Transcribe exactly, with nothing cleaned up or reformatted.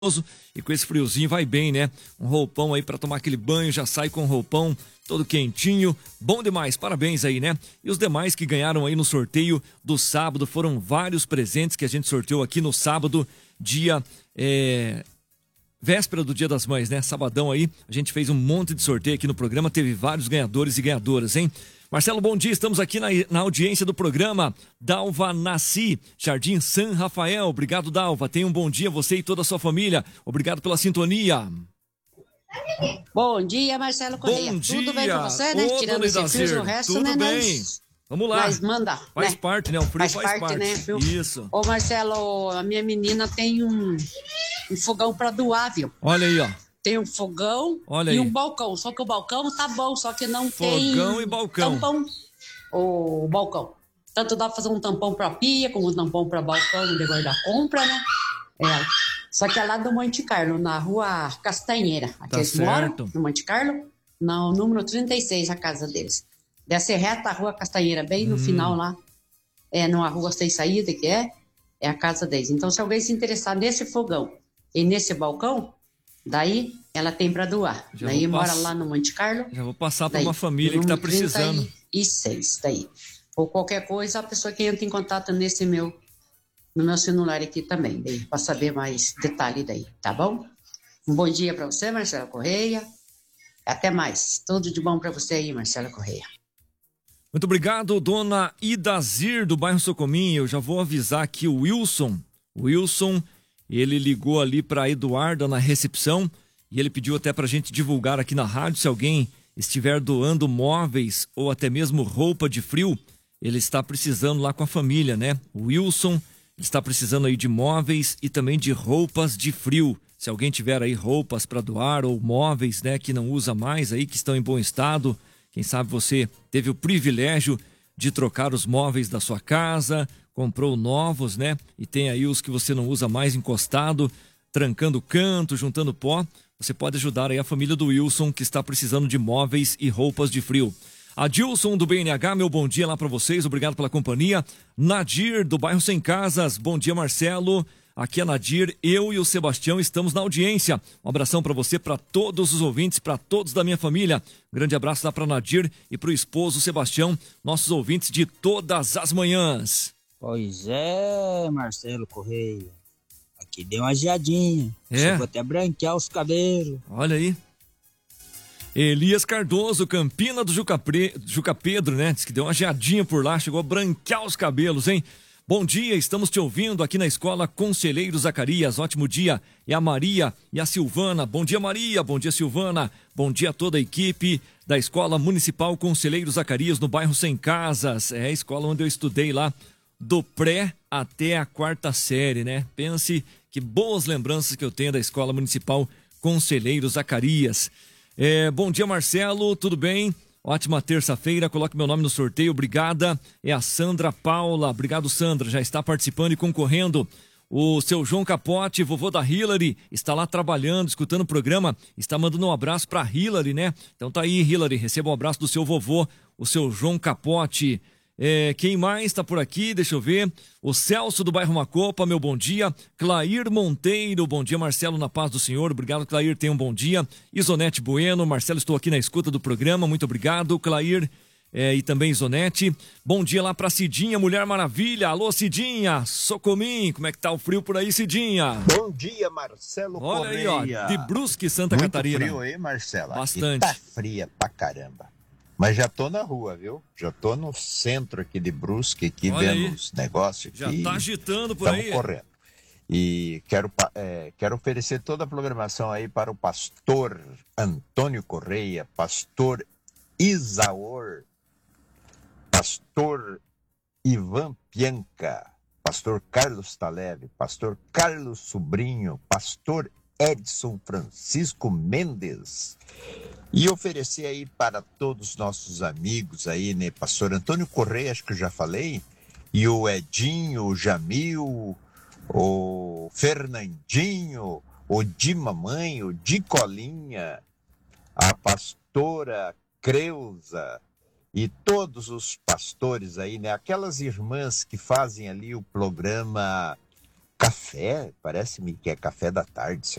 E com esse friozinho vai bem, né? Um roupão aí para tomar aquele banho, já sai com um roupão todo quentinho, bom demais, parabéns aí, né? E os demais que ganharam aí no sorteio do sábado, foram vários presentes que a gente sorteou aqui no sábado, dia, é... véspera do Dia das Mães, né? Sabadão aí, a gente fez um monte de sorteio aqui no programa, teve vários ganhadores e ganhadoras, hein? Marcelo, bom dia, estamos aqui na, na audiência do programa. Dalva Nasci, Jardim San Rafael, obrigado Dalva, tenha um bom dia você e toda a sua família, obrigado pela sintonia. Bom dia, Marcelo Correia. Bom Tudo dia. bem com você, né? Ô, Tirando esse frio, o resto, tudo né? bem. Nós, Vamos lá. Nós manda, faz né? parte, né? O frio faz, faz parte, parte. né? Frio. Isso. Ô, Marcelo, a minha menina tem um, um fogão para doar, viu? Olha aí, ó. Tem um fogão Olha e aí. um balcão. Só que o balcão tá bom, só que não fogão tem Fogão e balcão. tampão. O balcão. Tanto dá pra fazer um tampão pra pia, como um tampão pra balcão, onde guardar compra, né? É. Só que é lá do Monte Carlo, na rua Castanheira. Aqui Tá eles certo. moram, no Monte Carlo, no número trinta e seis, a casa deles. Desce reta a rua Castanheira, bem no hum. final lá. É numa rua sem saída, que é, é a casa deles. Então, se alguém se interessar nesse fogão e nesse balcão, daí ela tem para doar. Já daí mora pass... lá no Monte Carlo. Já vou passar para daí, uma família que tá precisando. trinta e seis, daí. Ou qualquer coisa, a pessoa que entra em contato nesse meu, no meu celular aqui também, daí, para saber mais detalhe daí, tá bom? Um bom dia para você, Marcelo Correia. Até mais. Tudo de bom para você aí, Marcelo Correia. Muito obrigado, dona Idazir, do bairro Socominha. Eu já vou avisar aqui o Wilson. O Wilson, ele ligou ali para a Eduarda na recepção e ele pediu até para a gente divulgar aqui na rádio, se alguém estiver doando móveis ou até mesmo roupa de frio, ele está precisando lá com a família, né? O Wilson está precisando aí de móveis e também de roupas de frio. Se alguém tiver aí roupas para doar ou móveis, né, que não usa mais aí, que estão em bom estado, quem sabe você teve o privilégio de trocar os móveis da sua casa, comprou novos, né? E tem aí os que você não usa mais encostado, trancando o canto, juntando pó. Você pode ajudar aí a família do Wilson, que está precisando de móveis e roupas de frio. Adilson do B N H, meu bom dia lá para vocês, obrigado pela companhia. Nadir do bairro Sem Casas, bom dia Marcelo. Aqui é Nadir, eu e o Sebastião estamos na audiência. Um abração para você, para todos os ouvintes, para todos da minha família. Um grande abraço lá para Nadir e para o esposo Sebastião, nossos ouvintes de todas as manhãs. Pois é, Marcelo Correia. Aqui deu uma geadinha. É? Chegou até branquear os cabelos. Olha aí. Elias Cardoso, Campina do Juca, Pre... Juca Pedro, né? Diz que deu uma geadinha por lá, chegou a branquear os cabelos, hein? Bom dia, estamos te ouvindo aqui na Escola Conselheiro Zacarias. Ótimo dia. É a Maria e a Silvana. Bom dia, Maria. Bom dia, Silvana. Bom dia a toda a equipe da Escola Municipal Conselheiro Zacarias, no bairro Sem Casas. É a escola onde eu estudei lá do pré até a quarta série, né? Pense que boas lembranças que eu tenho da Escola Municipal Conselheiro Zacarias. É, bom dia, Marcelo. Tudo bem? Ótima terça-feira, coloque meu nome no sorteio, obrigada. É a Sandra Paula, obrigado Sandra, já está participando e concorrendo. O seu João Capote, vovô da Hillary, está lá trabalhando, escutando o programa, está mandando um abraço para Hillary, né? Então tá aí, Hillary, receba um abraço do seu vovô, o seu João Capote. É, quem mais está por aqui? Deixa eu ver. O Celso do bairro Macopa, meu bom dia. Clair Monteiro, bom dia, Marcelo, na paz do Senhor. Obrigado, Clair, tenha um bom dia. Isonete Bueno, Marcelo, estou aqui na escuta do programa, muito obrigado, Clair. É, e também Isonete. Bom dia lá pra Cidinha, Mulher Maravilha. Alô, Cidinha, Socomim, como é que tá o frio por aí, Cidinha? Bom dia, Marcelo Olha Correia. aí, ó, de Brusque, Santa Muito Catarina. frio aí, Marcelo? Bastante. Aqui tá fria pra caramba. Mas já tô na rua, viu? Já tô no centro aqui de Brusque, aqui Olha vendo aí. os negócios. Já tá agitando por Estamos aí. correndo. E quero, é, quero oferecer toda a programação aí para o pastor Antônio Correia, pastor Isaor, pastor Ivan Pianca, pastor Carlos Taleve, pastor Carlos Sobrinho, pastor Edson Francisco Mendes. E oferecer aí para todos os nossos amigos aí, né? Pastor Antônio Correia, acho que eu já falei, e o Edinho, o Jamil, o Fernandinho, o Di Mamãe, o Di Colinha, a pastora Creuza e todos os pastores aí, né? Aquelas irmãs que fazem ali o programa café, parece-me que é café da tarde,